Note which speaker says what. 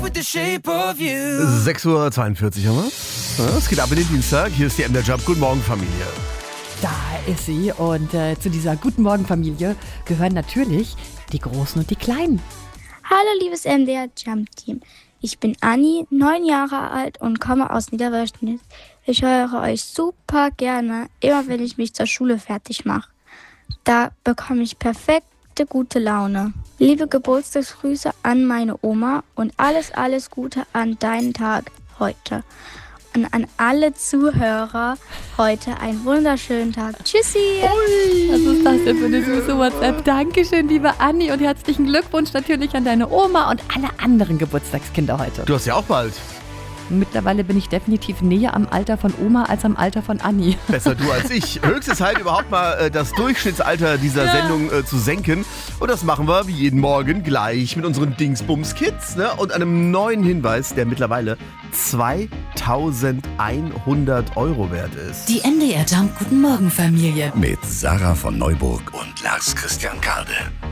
Speaker 1: 6:42 Uhr haben wir. Ja, es geht ab in den Dienstag. Hier ist die MDR Jump. Guten Morgen, Familie.
Speaker 2: Da ist sie und zu dieser Guten Morgen Familie gehören natürlich die Großen und die Kleinen.
Speaker 3: Hallo liebes MDR Jump Team. Ich bin Anni, 9 Jahre alt und komme aus Niederwörschnitz. Ich höre euch super gerne, immer wenn ich mich zur Schule fertig mache. Da bekomme ich perfekte gute Laune. Liebe Geburtstagsgrüße an meine Oma und alles Gute an deinen Tag heute. Und an alle Zuhörer heute einen wunderschönen Tag. Tschüssi!
Speaker 2: Was ist das denn für eine süße WhatsApp? Dankeschön, liebe Anni, und herzlichen Glückwunsch natürlich an deine Oma und alle anderen Geburtstagskinder heute.
Speaker 1: Du hast ja auch bald.
Speaker 2: Mittlerweile bin ich definitiv näher am Alter von Oma als am Alter von Anni.
Speaker 1: Besser du als ich. Höchste Zeit, überhaupt mal das Durchschnittsalter dieser Sendung zu senken. Und das machen wir wie jeden Morgen gleich mit unseren Dingsbums-Kids, ne? Und einem neuen Hinweis, der mittlerweile 2.100 Euro wert ist.
Speaker 4: Die MDR Jump Guten Morgen Familie.
Speaker 5: Mit Sarah von Neuburg und Lars Christian Karde.